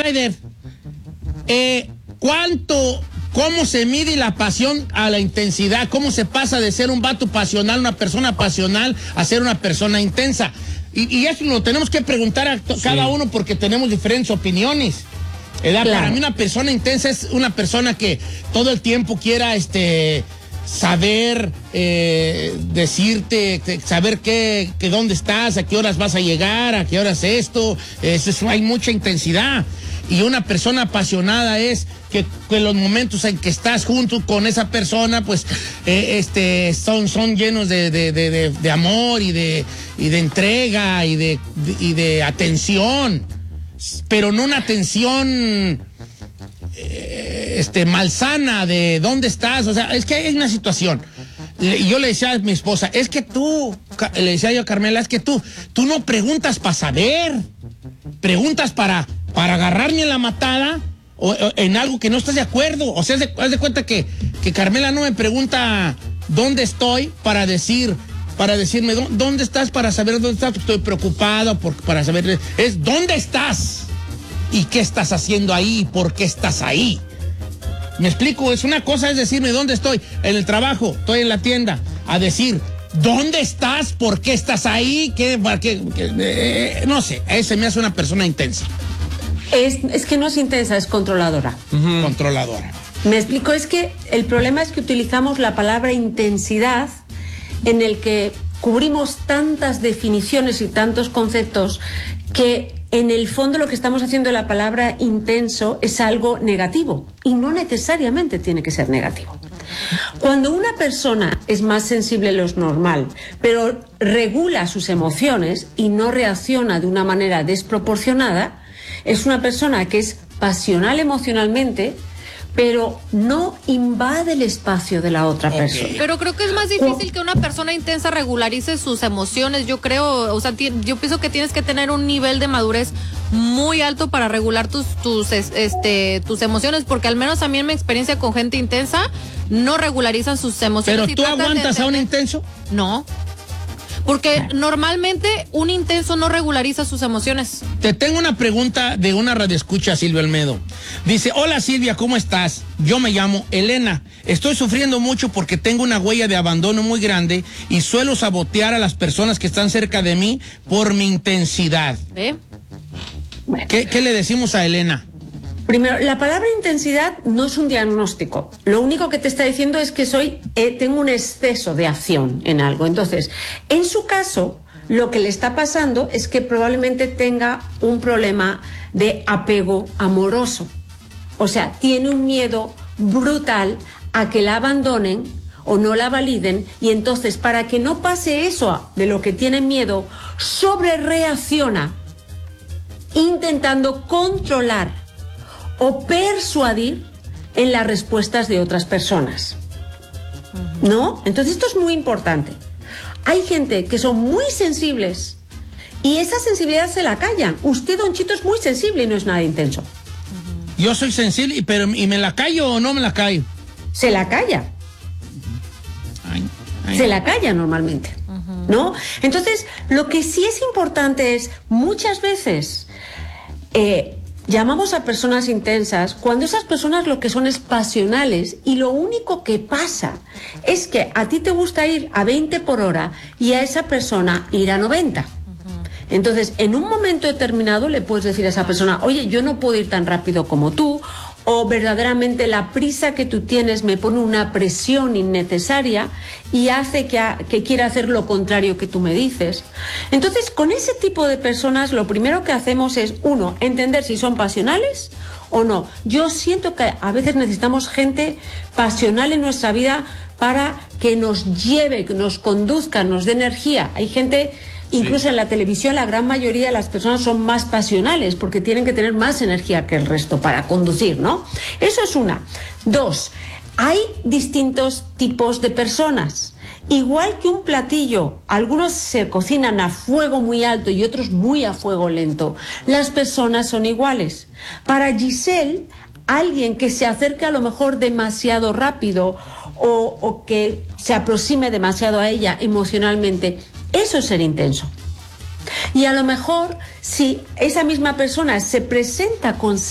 Raider, ¿cómo se mide la pasión a la intensidad? ¿Cómo se pasa de ser un vato pasional, una persona pasional, a ser una persona intensa? Y eso lo tenemos que preguntar a cada uno porque tenemos diferentes opiniones. Claro. Para mí una persona intensa es una persona que todo el tiempo quiera saber decirte, saber que dónde estás, a qué horas vas a llegar, a qué horas esto. Hay mucha intensidad. Y una persona apasionada es que los momentos en que estás junto con esa persona, pues, son llenos de amor y de entrega y de atención. Pero no una atención malsana de dónde estás. O sea, es que hay una situación. Y yo le decía a mi esposa, es que le decía yo a Carmela, es que tú no preguntas para saber, preguntas para agarrarme en la matada o en algo que no estás de acuerdo. O sea, haz de cuenta que Carmela no me pregunta dónde estoy para decirme dónde estás, para saber dónde estás, porque estoy preocupado para saber, es dónde estás y qué estás haciendo ahí y por qué estás ahí. ¿Me explico? Es una cosa es decirme dónde estoy, en el trabajo, estoy en la tienda, a decir dónde estás, por qué estás ahí, no sé, ese me hace una persona intensa. Es que no es intensa, es controladora. Uh-huh. Controladora. Me explico, es que el problema es que utilizamos la palabra intensidad en el que cubrimos tantas definiciones y tantos conceptos que en el fondo lo que estamos haciendo de la palabra intenso es algo negativo y no necesariamente tiene que ser negativo. Cuando una persona es más sensible de lo normal, pero regula sus emociones y no reacciona de una manera desproporcionada, es una persona que es pasional emocionalmente, pero no invade el espacio de la otra persona. Pero creo que es más difícil que una persona intensa regularice sus emociones. Yo creo, o sea, yo pienso que tienes que tener un nivel de madurez muy alto para regular tus emociones, porque al menos a mí en mi experiencia con gente intensa no regularizan sus emociones. ¿Pero tú aguantas a un intenso? No. Porque normalmente un intenso no regulariza sus emociones. Te tengo una pregunta de una radioescucha, Silvia Olmedo. Dice, hola Silvia, ¿cómo estás? Yo me llamo Elena. Estoy sufriendo mucho porque tengo una huella de abandono muy grande y suelo sabotear a las personas que están cerca de mí por mi intensidad. ¿Eh? ¿Qué le decimos a Elena? Primero, la palabra intensidad no es un diagnóstico. Lo único que te está diciendo es que tengo un exceso de acción en algo. Entonces, en su caso, lo que le está pasando es que probablemente tenga un problema de apego amoroso. O sea, tiene un miedo brutal a que la abandonen o no la validen, y entonces, para que no pase eso de lo que tiene miedo, sobrereacciona intentando controlar o persuadir en las respuestas de otras personas. ¿No? Entonces esto es muy importante. Hay gente que son muy sensibles y esa sensibilidad se la callan. Usted, Don Chito, es muy sensible y no es nada intenso. Yo soy sensible, ¿y me la callo o no me la callo? Se la calla. Se la calla normalmente. ¿No? Entonces, lo que sí es importante es, muchas veces llamamos a personas intensas cuando esas personas lo que son es pasionales, y lo único que pasa es que a ti te gusta ir a 20 por hora y a esa persona ir a 90. Entonces, en un momento determinado le puedes decir a esa persona, oye, yo no puedo ir tan rápido como tú, o verdaderamente la prisa que tú tienes me pone una presión innecesaria y hace que quiera hacer lo contrario que tú me dices. Entonces, con ese tipo de personas, lo primero que hacemos es, uno, entender si son pasionales o no. Yo siento que a veces necesitamos gente pasional en nuestra vida para que nos lleve, que nos conduzca, nos dé energía. Hay gente... Incluso en la televisión la gran mayoría de las personas son más pasionales porque tienen que tener más energía que el resto para conducir, ¿no? Eso es una. Dos, hay distintos tipos de personas. Igual que un platillo, algunos se cocinan a fuego muy alto y otros muy a fuego lento. Las personas son iguales. Para Giselle, alguien que se acerque a lo mejor demasiado rápido o que se aproxime demasiado a ella emocionalmente, eso es ser intenso. Y a lo mejor, si esa misma persona se presenta con